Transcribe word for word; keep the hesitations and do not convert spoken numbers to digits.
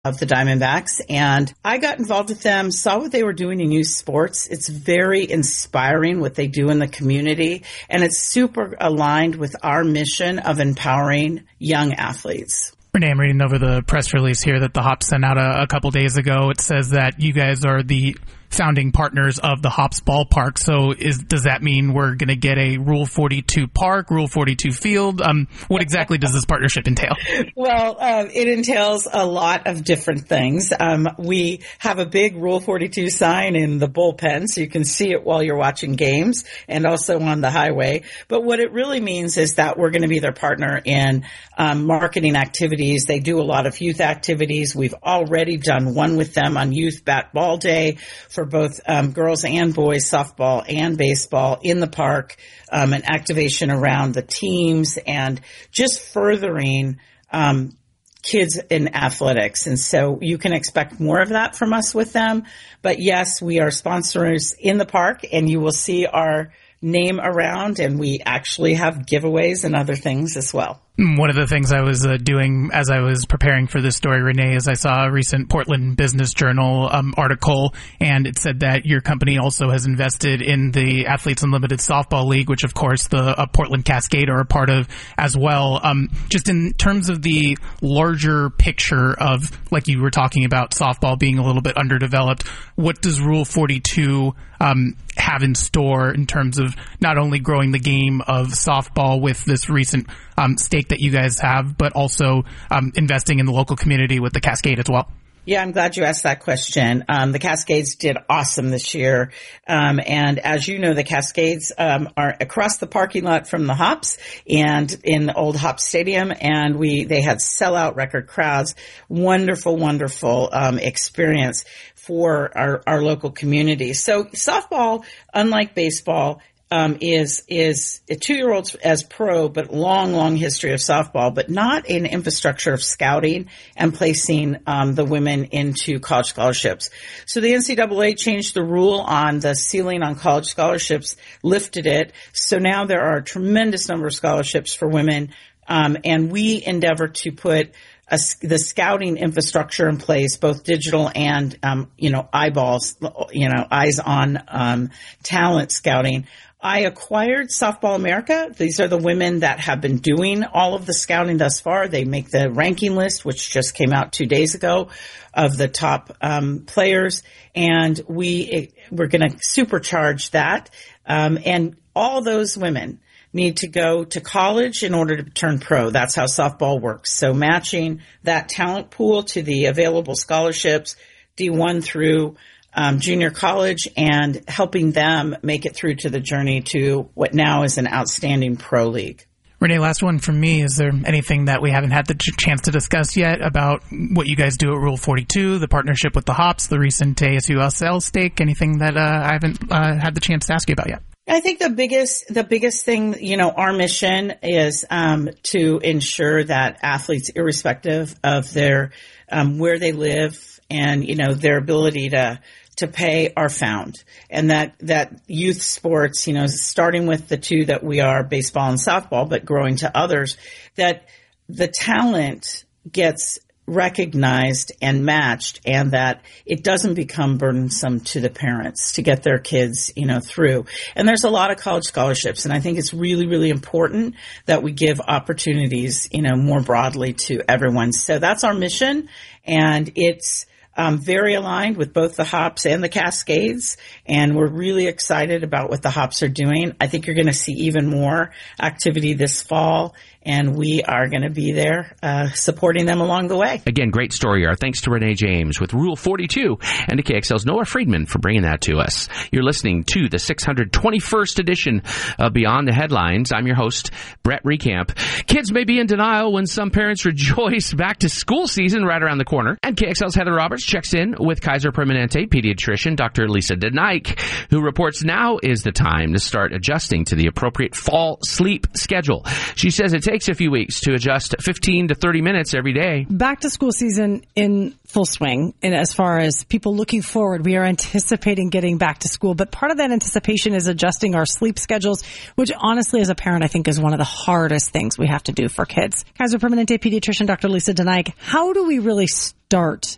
of the Diamondbacks, and I got involved with them, saw what they were doing in youth sports. It's very inspiring what they do in the community, and it's super aligned with our mission of empowering young athletes. Renee, I'm reading over the press release here that the Hops sent out a, a couple days ago. It says that you guys are the founding partners of the Hops ballpark. So is does that mean we're going to get a Rule forty-two park, Rule forty-two field? Um, what exactly does this partnership entail? Well, uh, it entails a lot of different things. Um, we have a big Rule forty-two sign in the bullpen, so you can see it while you're watching games and also on the highway. But what it really means is that we're going to be their partner in um, marketing activities. They do a lot of youth activities. We've already done one with them on Youth Bat Ball Day for both um, girls and boys, softball and baseball in the park, um, an activation around the teams and just furthering um, kids in athletics. And so you can expect more of that from us with them. But yes, we are sponsors in the park, and you will see our name around, and we actually have giveaways and other things as well. One of the things I was uh, doing as I was preparing for this story, Renee, is I saw a recent Portland Business Journal um, article, and it said that your company also has invested in the Athletes Unlimited Softball League, which, of course, the uh, Portland Cascade are a part of as well. Um, just in terms of the larger picture of, like you were talking about, softball being a little bit underdeveloped, what does Rule forty-two um, have in store in terms of not only growing the game of softball with this recent um, stake that you guys have, but also um, investing in the local community with the Cascade as well? Yeah, I'm glad you asked that question. Um, the Cascades did awesome this year. Um, and as you know, the Cascades um, are across the parking lot from the Hops and in the old Hops Stadium. And we they had sellout record crowds. Wonderful, wonderful um, experience for our, our local community. So softball, unlike baseball, Um, is is a two-year-olds as pro, but long, long history of softball, but not an infrastructure of scouting and placing um, the women into college scholarships. So the N C double A changed the rule on the ceiling on college scholarships, lifted it. So now there are a tremendous number of scholarships for women, um, and we endeavor to put a, the scouting infrastructure in place, both digital and um, you know eyeballs, you know eyes on um, talent scouting. I acquired Softball America. These are the women that have been doing all of the scouting thus far. They make the ranking list, which just came out two days ago, of the top um, players, and we we're going to supercharge that. Um, and all those women need to go to college in order to turn pro. That's how softball works. So matching that talent pool to the available scholarships, D one through Um, junior college, and helping them make it through to the journey to what now is an outstanding pro league. Renee, last one from me. Is there anything that we haven't had the ch- chance to discuss yet about what you guys do at Rule forty-two, the partnership with the Hops, the recent A S U S L stake, anything that uh, I haven't uh, had the chance to ask you about yet? I think the biggest, the biggest thing, you know, our mission is um, to ensure that athletes, irrespective of their um, where they live and, you know, their ability to to pay, are found. And that, that youth sports, you know, starting with the two that we are, baseball and softball, but growing to others, that the talent gets recognized and matched, and that it doesn't become burdensome to the parents to get their kids, you know, through. And there's a lot of college scholarships, and I think it's really, really important that we give opportunities, you know, more broadly to everyone. So that's our mission, and it's Um, very aligned with both the Hops and the Cascades, and we're really excited about what the Hops are doing. I think you're going to see even more activity this fall, and we are going to be there uh, supporting them along the way. Again, great story. Our thanks to Renee James with Rule forty-two, and to K X L's Noah Friedman for bringing that to us. You're listening to the six hundred twenty-first edition of Beyond the Headlines. I'm your host, Brett Recamp. Kids may be in denial when some parents rejoice back to school season right around the corner. And K X L's Heather Roberts checks in with Kaiser Permanente pediatrician Doctor Lisa DeNike, who reports now is the time to start adjusting to the appropriate fall sleep schedule. She says it takes a few weeks to adjust fifteen to thirty minutes every day. Back to school season in full swing. And as far as people looking forward, we are anticipating getting back to school. But part of that anticipation is adjusting our sleep schedules, which honestly, as a parent, I think is one of the hardest things we have to do for kids. Kaiser Permanente pediatrician Doctor Lisa DeNike, how do we really start